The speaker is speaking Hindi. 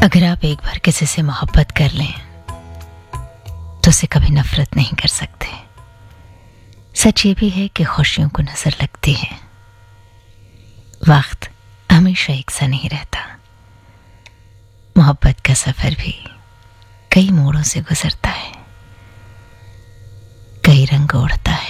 अगर आप एक बार किसी से मोहब्बत कर लें तो उसे कभी नफरत नहीं कर सकते। सच ये भी है कि खुशियों को नजर लगती है। वक्त हमेशा एक सा नहीं रहता। मोहब्बत का सफर भी कई मोड़ों से गुजरता है, कई रंग ओढ़ता है।